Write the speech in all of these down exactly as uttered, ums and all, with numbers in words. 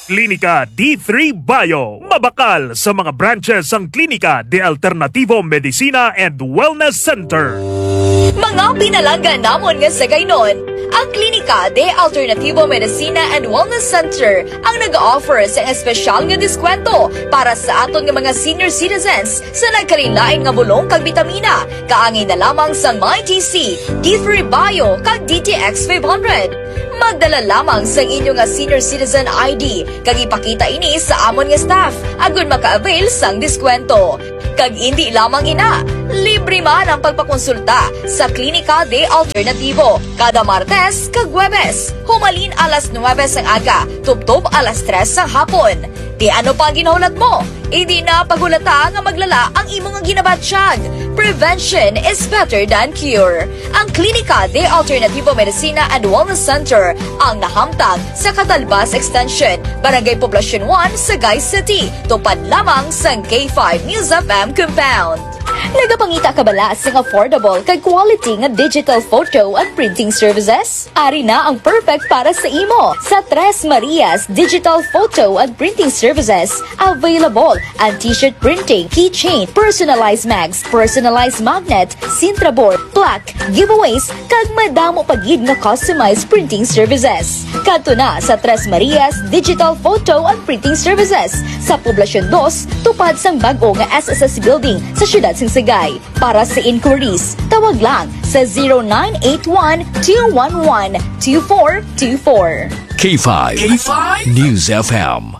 Klinika D three Bio. Mabakal sa mga branches ang Klinika de Alternativo Medicina and Wellness Center. Mga pinalangga namon nga sa gaynon, ang Klinika de Alternativo Medicina and Wellness Center ang nag-offer sa espesyal nga diskwento para sa aton nga mga senior citizens sa nagkalilain nga bulong kag bitamina. Kaangay na lamang sa MyTC, D three Bio kag D T X five hundred. Magdala lamang sa inyong nga senior citizen I D kag ipakita ini sa amon nga staff agon maka-avail sang diskwento. Kag hindi lamang ina, libre man ang pagpakonsulta sa Klinika de Alternativo kada Martes kag Huwebes. Humalin alas nuwebes ang aga, tubtob alas tres ang hapon. Di ano pa ginaulat mo? Hindi na pagulata nga maglala ang imong nga ginabatsyag. Prevention is better than cure. Ang Klinika de Alternativo Medicina and Wellness Center ang nahamtang sa Catalbas Extension, Barangay Poblacion one, Sagay City. Tupad lamang sa K five News F M compound. Nagapangita ka bala sa affordable kag quality nga digital photo and printing services? Ari na ang perfect para sa imo sa Tres Marias Digital Photo and Printing Services. Available ang t-shirt printing, keychain, personalized mags, personalized magnet, Sintra board, plaque, giveaways, kag madamo pagid nga customized printing services. Kadto na sa Tres Marias Digital Photo and Printing Services sa Poblacion two, tupad sang bag-o nga S S S Building sa siyudad sing Sagay. Para sa inquiries, tawag lang sa zero nine eight one, two one one, two four two four. K five, K five News F M.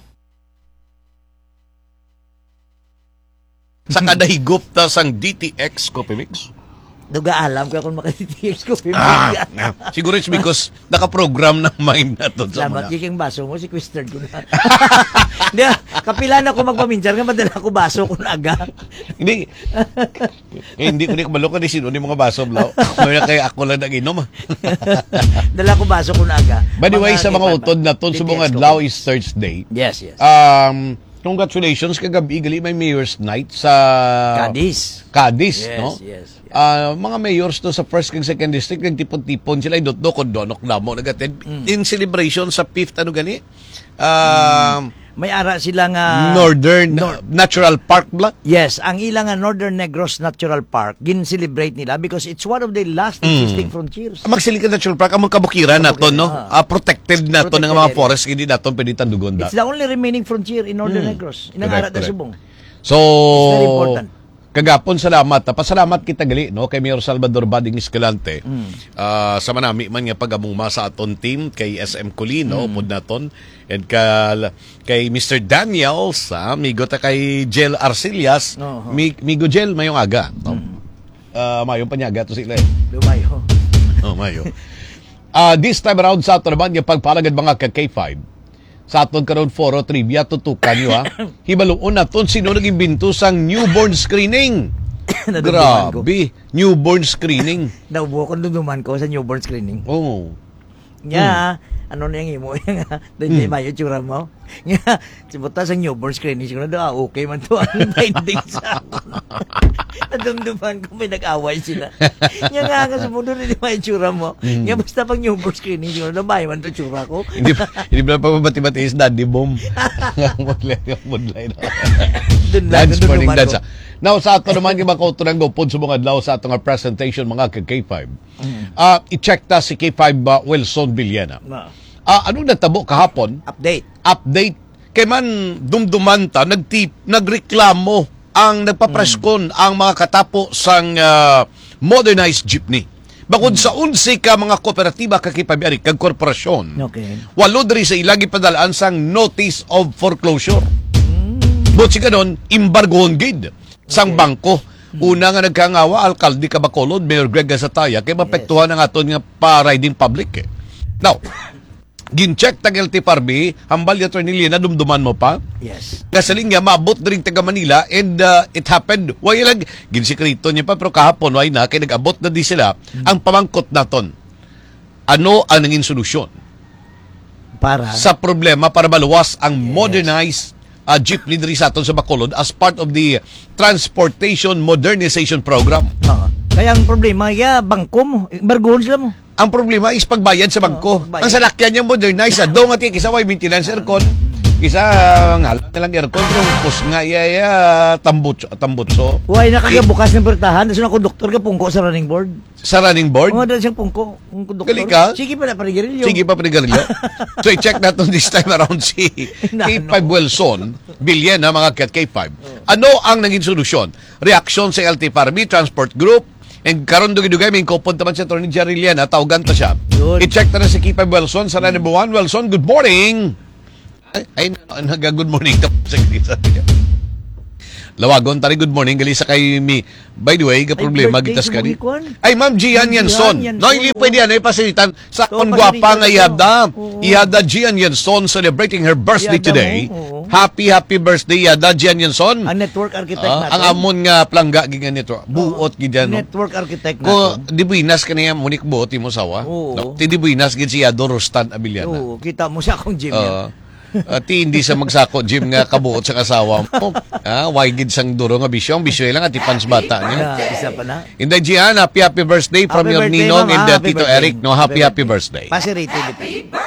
Sa kadahigop ta sang D T X Coffee Mix. Duga alam ko kung maka-D T X Coffee Mix. Ah, siguro it's because naka-program ng mind na to. Salamat, yung baso mo, si Quisterd ko na. Hindi, kapilan ako magpaminjar nga, madala ko baso ko na aga. Hindi. Eh, hindi ko ni kumalo ka ni sino ni mga baso, Blau. Kaya kaya ako lang nag-inom. Dala ko baso ko na aga. By the way, sa mga utod na to, sa mga Adlaw is Thursday. Yes, yes. Um, congratulations, kagabi gali may Mayor's Night sa Cadiz. Cadiz, yes, no? Yes, yes. Uh, mga mayors to sa first kag second district nagtipon-tipon sila idot do kon donok damo nagated mm. in celebration sa fifth ano gani uh, mm. may ara sila nga Northern Nor- Natural Park bla? Yes, ang ilang nga Northern Negros Natural Park gin-celebrate nila because it's one of the last existing mm. frontiers. Magsilika Natural Park among kabukiran nato no uh, protected nato ng mga forest hindi nato pwede tandugon da. It's the only remaining frontier in Northern mm. Negros inang ara ta subong. So it's very important. Kagapon salamat. Pasalamat kita gali no kay Mayor Salvador Bading Escalante. Mm. Uh, sa manami man nga pagamuma sa aton team kay S M Colino mm. pod naton and kay, kay Mister Daniel sa migo ta kay Jel Arcelias. Uh-huh. Mi, migo Jel mayong aga. No? Mm. Uh, mayong panyaga to sila. Lumayo. Oh, mayo. Uh, this time around sa aton naman nga pagpalagad mga ka K five. Sa aton karon foro trivia tutukan nyo ha. Hibaluon naton sino naging binto sang newborn screening. Grabe, newborn screening. Naubo ko duduman ko sa newborn screening. Oo. Nga, hmm. ano na yung imo nga, doon hmm. mayo tsura mo. Nga, sibuta sa newborn screening, siguro na, ah, okay man to ang findings. Nadumduman ko, may nag-away sila. Nga nga, nga, sumunod rin yung mayo tsura mo. Hmm. Nga, basta pag newborn screening, siguro na mayo man to tsura ko. Hindi hindi ba pa mabati-bati is daddy bomb? Mudlay, mudlay na. Dance morning dance. Now, sa ato naman, yung mga kautunang gopod sa mga adlaw sa ato nga presentation, mga ka K five. Mm. Uh, i-check ta si K five uh, Wilson Villena. Uh, anong natabo kahapon? Update. Update. Kay man dumduman ta, nagtip, nagreklamo ang nagpapreskon mm. ang mga katapo sang uh, modernized jeepney. Bakod mm. sa unsi ka mga kooperatiba ka K five ari kag korporasyon. Okay. Walo diri sa ilagi padalaan sang notice of foreclosure. Mm. But si kanon, embargohon gid sang okay. bangko. Una nga nagkangawa, Alkalde Kabacolod, Mayor Greg Gasataya, kay mapektuhan yes. ng aton nga pa-riding public. Eh. Now, gin-check tag L T P R B, hambal yung Attorney Lina, dumduman mo pa. Yes. Kasaling nga, maabot na rin taga Manila, and uh, it happened, why lang, ginsikrito niya pa, pero kahapon, why na, kay nag-abot na di sila, mm-hmm. ang pamangkot naton. Ano ang nanging solusyon? Para? Sa problema, para maluwas ang yes. modernized Uh, jeepney diri sa aton sa Bacolod as part of the Transportation Modernization Program. Uh, kaya ang problema, ya, bangko mo. Bargoon sila mo. Ang problema is pagbayad sa bangko. Uh, ang salakyan niya modernize. Uh, Doon nga kisaway maintenance aircon. Isa nga lang aircon kung pus nga iya tambutso tambutso Uy, nakagabukas ng bertahan. Tapos ako doktor ka pungko sa running board. sa running board. Oo, dahil siyang pungko. Ang doktor. Gali ka? Sige pa na, panigarilyo. Sige pa panigarilyo. So i-check natin this time around si K five Wilson Bilyen na mga kat K five. Ano ang naging solusyon? Reaksyon sa L T F R B Transport Group. And karon dugay-dugay may kopon taman si Atty. Jerry Liana, tawagan ta siya. Yun. I-check ta na si K five Wilson sa line number one. Wilson, good morning. Ay, ay naga good morning ta sa Grisa. Lawagon tari good morning gali sa kay mi. By the way, ga problema birthday gitas sa ka ni. Bukikwan. Ay ma'am Gian Yanson. Gian Yanson. No, hindi pwede yan ay pasilitan sa So, kon gwapa nga pasilitan ihada. Oo. Ihada Gian Yanson celebrating her birthday Ihada today. mo, oo. Happy happy birthday Ihada Gian Yanson. Ang network architect Ah, natin. ang amon nga plangga gigan nito. Buot gid yan, no? Network architect Ko natin. di buinas kaniya munik buot imo sawa. Oo. No? Ti di buinas gid siya Dorostan Abiliana. Oo, kita mo siya akong gym yan. Uh, Ati hindi sa magsako gym nga kabuot sa kasawa mo. Ah, why gid sang duro nga bisyo, ang bisyo lang ati pans bata niya. Na, isa pa na. Inday Gian, happy happy birthday from Happy your birthday, Ninong ma'am, and ah. the Happy Tito birthday. Eric. No, happy happy birthday. Pasirated ito.